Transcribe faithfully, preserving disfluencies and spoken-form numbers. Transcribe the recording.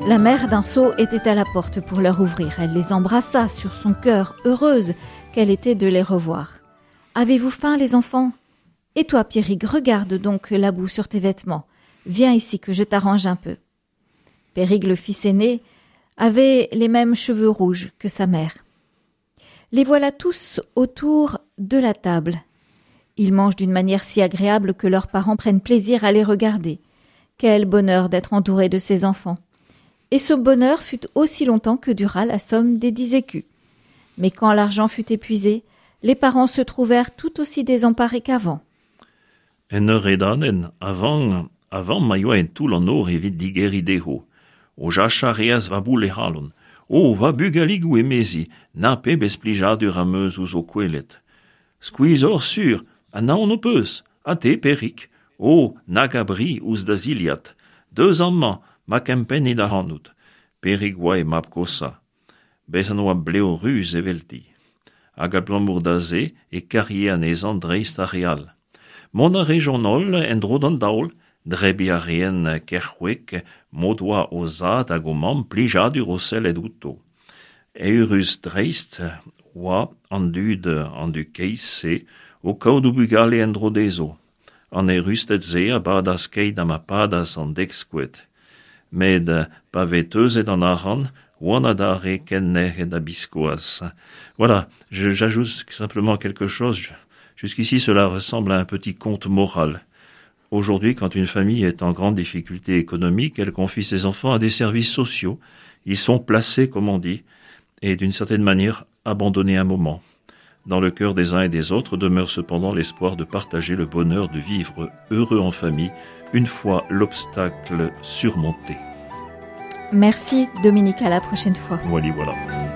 La mère d'un sot était à la porte pour leur ouvrir. Elle les embrassa sur son cœur, heureuse qu'elle était de les revoir. « Avez-vous faim, les enfants ? Et toi, Pierrick, regarde donc la boue sur tes vêtements. Viens ici que je t'arrange un peu. » Pierrick, le fils aîné, avait les mêmes cheveux rouges que sa mère. Les voilà tous autour de la table. Ils mangent d'une manière si agréable que leurs parents prennent plaisir à les regarder. Quel bonheur d'être entourés de ces enfants! Et ce bonheur fut aussi longtemps que dura la somme des dix écus. Mais quand l'argent fut épuisé, les parents se trouvèrent tout aussi désemparés qu'avant. En redanen, avant, avant maioa en tout l'honneur evit digerideho. O jachareas va boule halon. O va bugaligu emesi, na pe besplijadur ameus ou o quelet. Squeezor sur, a naon opeus, a te Pierrick. O nagabri ouz da ziliat. Deux amants, ma kempen da hanout. Pierrick oa e map kosa. Besan oa bleo ruz evelti. Hag al plamour da ze e karrier an ezan dreist a real. Mon a rejonol en drodan daol, drebi a rien kerhwek, modoa o zad hag o mam plijadur o sel ed outo. E urus dreist oa an dud an du keise o kaout bugale en drodezo. An e rustet ze a badas keid am a padas an dexkwet. Med pa veteuzet an aran, ouan a da re kenner et da biskoaz. Voilà, je, j'ajoute simplement quelque chose. Jusqu'ici, cela ressemble à un petit conte moral. Aujourd'hui, quand une famille est en grande difficulté économique, elle confie ses enfants à des services sociaux. Ils sont placés, comme on dit, et d'une certaine manière, abandonnés un moment. Dans le cœur des uns et des autres demeure cependant l'espoir de partager le bonheur de vivre heureux en famille, une fois l'obstacle surmonté. Merci Dominique, à la prochaine fois. Voilà, voilà.